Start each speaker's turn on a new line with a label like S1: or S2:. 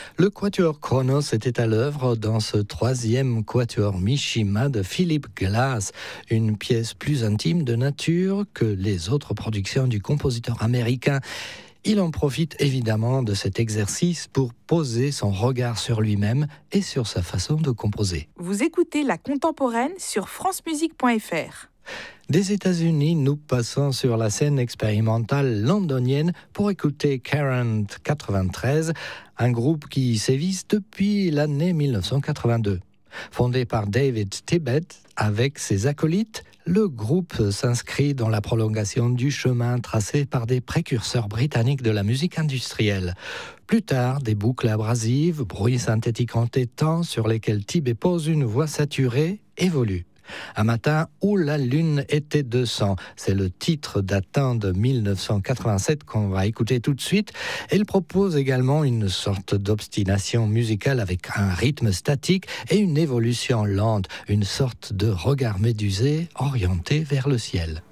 S1: Le quatuor Kronos était à l'œuvre dans ce troisième quatuor Mishima de Philip Glass, une pièce plus intime de nature que les autres productions du compositeur américain. Il en profite évidemment de cet exercice pour poser son regard sur lui-même et sur sa façon de composer.
S2: Vous écoutez La Contemporaine sur francemusique.fr.
S1: Des États-Unis, nous passons sur la scène expérimentale londonienne pour écouter Current 93, un groupe qui sévit depuis l'année 1982. Fondé par David Tibbett avec ses acolytes, le groupe s'inscrit dans la prolongation du chemin tracé par des précurseurs britanniques de la musique industrielle. Plus tard, des boucles abrasives, bruits synthétiques entêtants sur lesquels Tibbett pose une voix saturée évoluent. Un matin où la lune était de sang, c'est le titre datant de 1987 qu'on va écouter tout de suite. Elle propose également une sorte d'obstination musicale avec un rythme statique et une évolution lente, une sorte de regard médusé orienté vers le ciel.